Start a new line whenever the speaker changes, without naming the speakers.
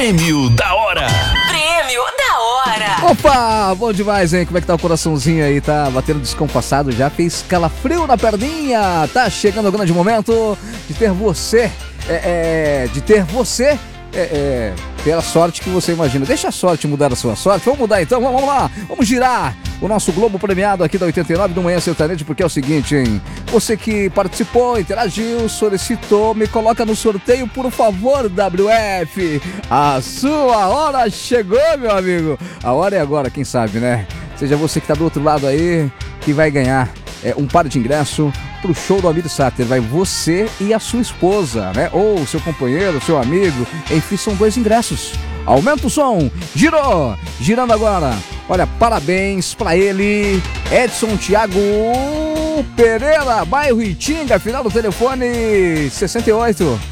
Prêmio da hora.
Prêmio da hora.
Opa, bom demais, hein? Como é que tá o coraçãozinho aí? Tá batendo descompassado já? Fez calafrio na perninha? Tá chegando o grande momento de ter você, ter a sorte que você imagina. Deixa a sorte mudar a sua sorte. Vamos mudar então, vamos lá. Vamos girar o nosso Globo premiado aqui da 89 do Manhã Sertanejo, porque é o seguinte, hein? Você que participou, interagiu, solicitou, me coloca no sorteio, por favor, WF. A sua hora chegou, meu amigo. A hora é agora, quem sabe, né? Seja você que tá do outro lado aí, que vai ganhar um par de ingresso pro show do Almir Sater. Vai você e a sua esposa, né? Ou seu companheiro, seu amigo. Enfim, são 2 ingressos. Aumenta o som. Girou. Girando agora. Olha, parabéns pra ele. Edson Thiago Pereira, bairro Itinga, final do telefone 68.